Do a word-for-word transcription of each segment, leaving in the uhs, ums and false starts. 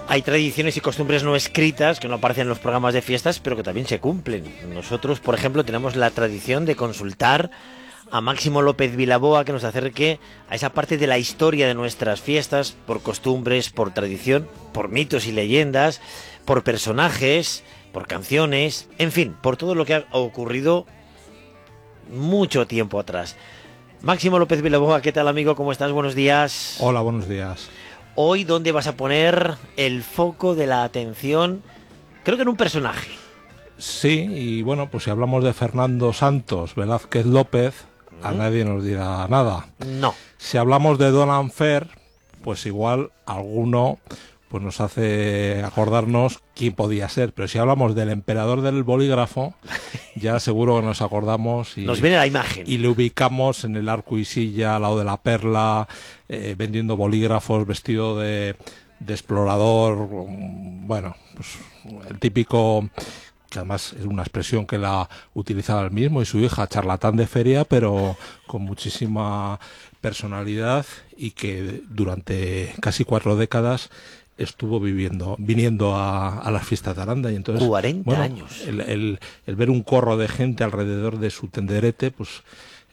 Hay tradiciones y costumbres no escritas que no aparecen en los programas de fiestas, pero que también se cumplen. Nosotros, por ejemplo, tenemos la tradición de consultar a Máximo López Vilaboa, que nos acerque a esa parte de la historia de nuestras fiestas, por costumbres, por tradición, por mitos y leyendas, por personajes, por canciones, en fin, por todo lo que ha ocurrido mucho tiempo atrás. Máximo López Vilaboa, ¿qué tal, amigo? ¿Cómo estás? Buenos días. Hola, buenos días. Hoy, ¿dónde vas a poner el foco de la atención? Creo que en un personaje. Sí, y bueno, pues si hablamos de Fernando Santos Velázquez López, ¿Mm? a nadie nos dirá nada. No. Si hablamos de Don Anfer, pues igual alguno pues nos hace acordarnos quién podía ser. Pero si hablamos del emperador del bolígrafo, ya seguro que nos acordamos y nos viene la imagen. Y le ubicamos en el Arco y Silla, al lado de la Perla, eh, vendiendo bolígrafos, vestido de, de explorador. Bueno, pues el típico, que además es una expresión que la utilizaba él mismo y su hija, charlatán de feria, pero con muchísima personalidad, y que durante casi cuatro décadas estuvo viviendo, viniendo a, a las fiestas de Aranda. Y entonces, cuarenta bueno, años. El, el, el ver un corro de gente alrededor de su tenderete, pues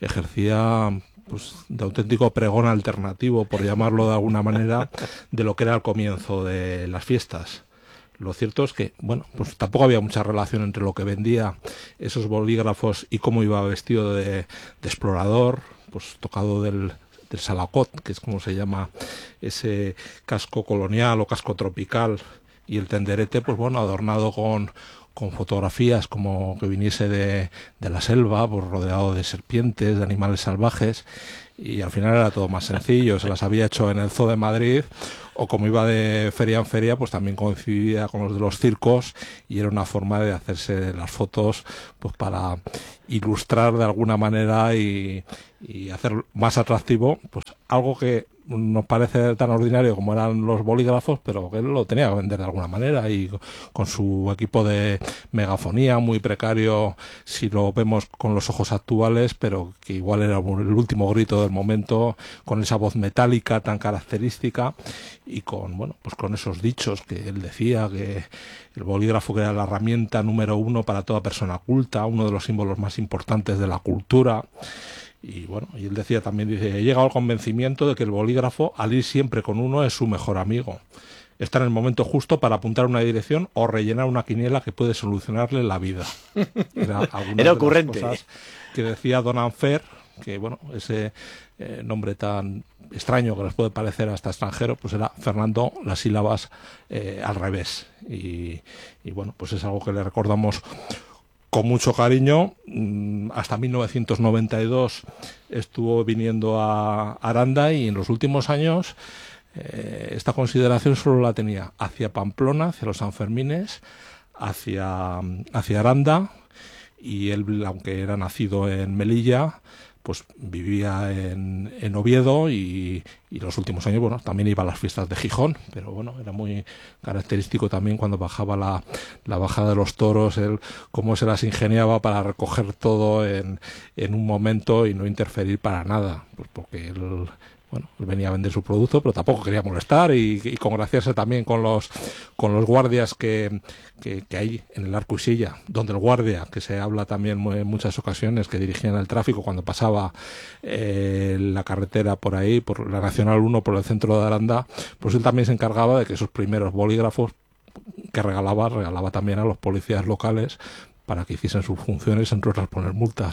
ejercía pues de auténtico pregón alternativo, por llamarlo de alguna manera, de lo que era el comienzo de las fiestas. Lo cierto es que, bueno, pues tampoco había mucha relación entre lo que vendía esos bolígrafos y cómo iba vestido de, de explorador, pues tocado del del salacot, que es como se llama ese casco colonial o casco tropical, y el tenderete, pues bueno, adornado con, con fotografías como que viniese de, de la selva, pues rodeado de serpientes, de animales salvajes, y al final era todo más sencillo. Se las había hecho en el Zoo de Madrid, o como iba de feria en feria, pues también coincidía con los de los circos, y era una forma de hacerse las fotos pues para ilustrar de alguna manera y, y hacer más atractivo pues algo que nos parece tan ordinario como eran los bolígrafos, pero que él lo tenía que vender de alguna manera, y con su equipo de megafonía muy precario si lo vemos con los ojos actuales, pero que igual era el último grito del momento, con esa voz metálica tan característica, y con, bueno, pues con esos dichos que él decía, que el bolígrafo que era la herramienta número uno para toda persona culta, uno de los símbolos más importantes de la cultura. Y bueno, y él decía también, dice, he llegado al convencimiento de que el bolígrafo, al ir siempre con uno, es su mejor amigo. Está en el momento justo para apuntar una dirección o rellenar una quiniela que puede solucionarle la vida. Era, Era ocurrente. De las cosas que decía Don Anfer, que bueno, ese eh, nombre tan extraño que les puede parecer hasta extranjero, pues era Fernando, las sílabas eh, al revés. Y, y bueno, pues es algo que le recordamos con mucho cariño. Hasta mil novecientos noventa y dos estuvo viniendo a Aranda, y en los últimos años eh, esta consideración solo la tenía hacia Pamplona, hacia los Sanfermines, hacia, hacia Aranda, y él, aunque era nacido en Melilla, pues vivía en, en Oviedo, y, y los últimos años, bueno, también iba a las fiestas de Gijón, pero bueno, era muy característico también cuando bajaba la, la bajada de los toros, él cómo se las ingeniaba para recoger todo en, en un momento y no interferir para nada, pues porque él, bueno, él venía a vender su producto, pero tampoco quería molestar, y, y congraciarse también con los con los guardias que, que, que hay en el Arco y Silla, donde el guardia, que se habla también en muchas ocasiones, que dirigían el tráfico cuando pasaba eh, la carretera por ahí, por la Nacional uno, por el centro de Aranda, pues él también se encargaba de que esos primeros bolígrafos que regalaba, regalaba también a los policías locales para que hiciesen sus funciones, entre otras poner multas.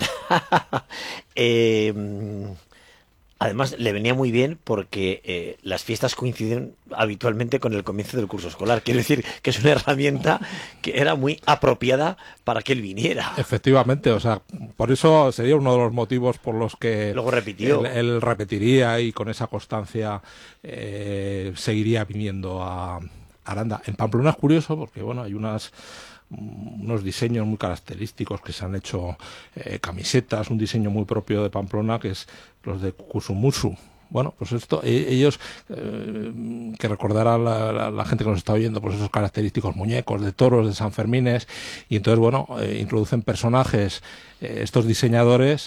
eh... Además, le venía muy bien porque eh, las fiestas coinciden habitualmente con el comienzo del curso escolar. Quiero decir que es una herramienta que era muy apropiada para que él viniera. Efectivamente, o sea, por eso sería uno de los motivos por los que luego repitió. Él, él repetiría, y con esa constancia eh, seguiría viniendo a Aranda. En Pamplona es curioso porque, bueno, hay unas unos diseños muy característicos que se han hecho, eh, camisetas, un diseño muy propio de Pamplona, que es los de Kusumusu. Bueno, pues esto, ellos, eh, que recordará la, la, la gente que nos está oyendo, pues esos característicos muñecos de toros, de Sanfermines, y entonces, bueno, eh, introducen personajes, eh, estos diseñadores,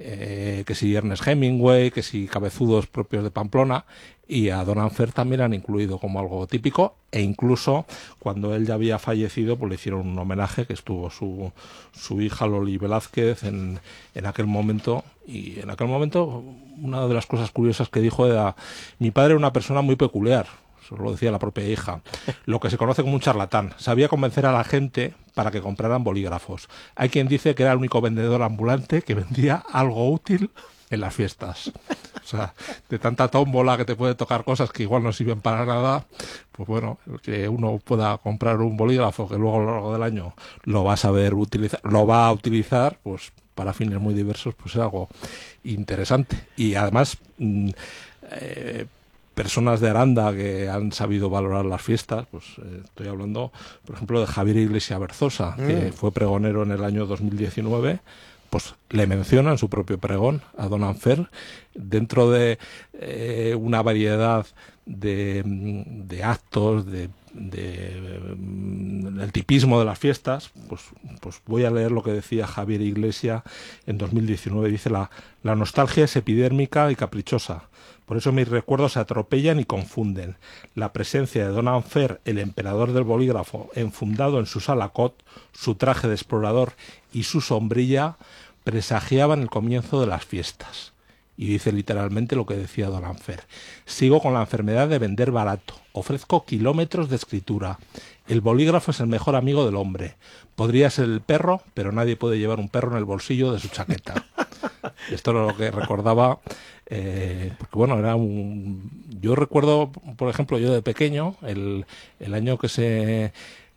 eh, que si Ernest Hemingway, que si cabezudos propios de Pamplona, y a Don Anfer también han incluido como algo típico, e incluso cuando él ya había fallecido, pues le hicieron un homenaje, que estuvo su, su hija Loli Velázquez en, en aquel momento, y en aquel momento una de las cosas curiosas que dijo era: mi padre era una persona muy peculiar. Eso lo decía la propia hija. Lo que se conoce como un charlatán. Sabía convencer a la gente para que compraran bolígrafos. Hay quien dice que era el único vendedor ambulante que vendía algo útil en las fiestas. O sea, de tanta tómbola que te puede tocar cosas que igual no sirven para nada, pues bueno, que uno pueda comprar un bolígrafo que luego a lo largo del año lo va a saber utilizar, lo va a utilizar, pues para fines muy diversos, pues es algo interesante. Y además, mmm, eh, personas de Aranda que han sabido valorar las fiestas, pues eh, estoy hablando, por ejemplo, de Javier Iglesias Berzosa, mm. que fue pregonero en el año dos mil diecinueve, pues le menciona en su propio pregón a Don Anfer, dentro de eh, una variedad de, de actos, de, de, de el tipismo de las fiestas, pues, pues voy a leer lo que decía Javier Iglesias en dos mil diecinueve. Dice: la, la nostalgia es epidérmica y caprichosa. Por eso mis recuerdos se atropellan y confunden. La presencia de Don Anfer, el emperador del bolígrafo, enfundado en su salacot, su traje de explorador y su sombrilla, presagiaban el comienzo de las fiestas. Y dice literalmente lo que decía Don Anfer: sigo con la enfermedad de vender barato. Ofrezco kilómetros de escritura. El bolígrafo es el mejor amigo del hombre. Podría ser el perro, pero nadie puede llevar un perro en el bolsillo de su chaqueta. Esto era lo que recordaba, eh, porque bueno, era un... Yo recuerdo, por ejemplo, yo de pequeño, el, el año que se...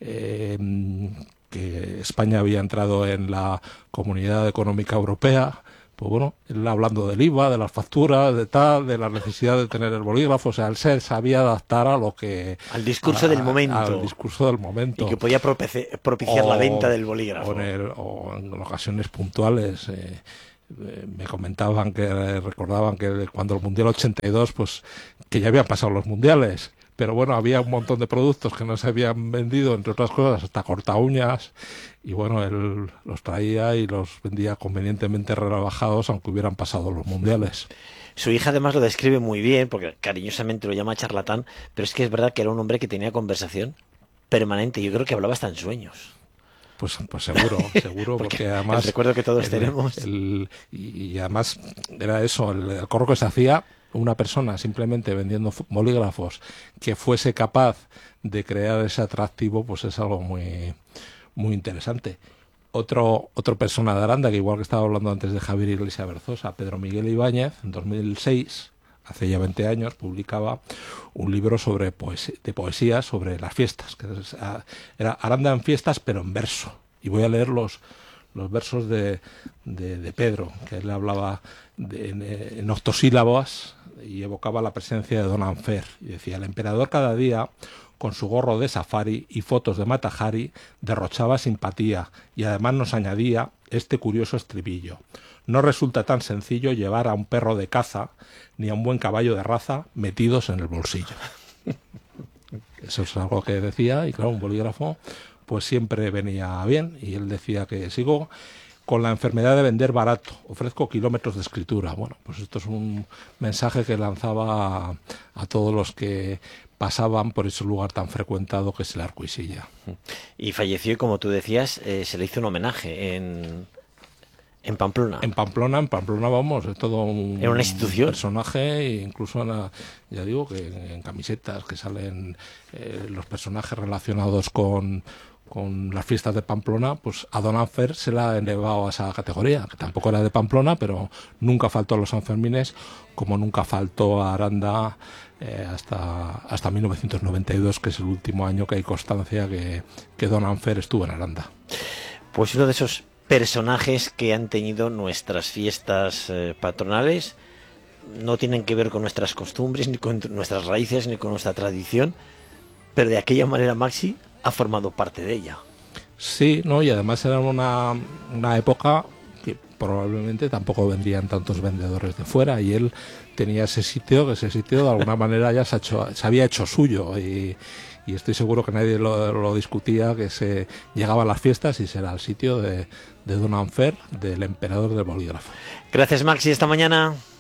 Eh, que España había entrado en la Comunidad Económica Europea, pues bueno, él hablando del I V A, de las facturas, de tal, de la necesidad de tener el bolígrafo, o sea, él se sabía adaptar a lo que... Al discurso a, del momento. Al discurso del momento. Y que podía propiciar, propiciar o, la venta del bolígrafo. O en, el, o en ocasiones puntuales... Eh, me comentaban que recordaban que cuando el Mundial ochenta y dos, pues que ya habían pasado los mundiales, pero bueno, había un montón de productos que no se habían vendido, entre otras cosas hasta corta uñas, y bueno, él los traía y los vendía convenientemente rebajados aunque hubieran pasado los mundiales. Su hija además lo describe muy bien, porque cariñosamente lo llama charlatán, pero es que es verdad que era un hombre que tenía conversación permanente. Yo creo que hablaba hasta en sueños. Pues, pues seguro, seguro, porque, porque además... El recuerdo que todos el, tenemos. El, y, y además era eso, el, el corro que se hacía, una persona simplemente vendiendo bolígrafos que fuese capaz de crear ese atractivo, pues es algo muy, muy interesante. Otro, otro persona de Aranda, que igual que estaba hablando antes de Javier Iglesias Berzosa, Pedro Miguel Ibáñez, en dos mil seis... hace ya veinte años, publicaba un libro sobre poesía, de poesía sobre las fiestas, que era Aranda en fiestas, pero en verso. Y voy a leer los, los versos de, de, de Pedro, que él hablaba de, en, en octosílabos y evocaba la presencia de Don Anfer. Y decía: el emperador cada día, con su gorro de safari y fotos de Matajari, derrochaba simpatía y además nos añadía este curioso estribillo: no resulta tan sencillo llevar a un perro de caza ni a un buen caballo de raza metidos en el bolsillo. Eso es algo que decía, y claro, un bolígrafo pues siempre venía bien, y él decía que sigo con la enfermedad de vender barato, ofrezco kilómetros de escritura. Bueno, pues esto es un mensaje que lanzaba a, a todos los que pasaban por ese lugar tan frecuentado que es el Arco y Silla. Y falleció, y como tú decías, eh, se le hizo un homenaje en... En Pamplona. En Pamplona, en Pamplona, vamos, es todo un, ¿era una institución? Un personaje, e incluso, en la, ya digo, que en, en camisetas que salen eh, los personajes relacionados con, con las fiestas de Pamplona, pues a Don Anfer se la ha elevado a esa categoría, que tampoco era de Pamplona, pero nunca faltó a los Sanfermines, como nunca faltó a Aranda eh, hasta, hasta mil novecientos noventa y dos, que es el último año que hay constancia que, que Don Anfer estuvo en Aranda. Pues uno de esos personajes que han tenido nuestras fiestas eh, patronales no tienen que ver con nuestras costumbres, ni con nuestras raíces, ni con nuestra tradición, pero de aquella manera Maxi ha formado parte de ella. Sí, no, y además era una, una época que probablemente tampoco vendrían tantos vendedores de fuera, y él tenía ese sitio, que ese sitio de alguna manera ya se, ha hecho, se había hecho suyo, y, y estoy seguro que nadie lo, lo discutía, que se llegaba a las fiestas y será el sitio de, de Don Anfer, del emperador del bolígrafo. Gracias, Maxi, esta mañana.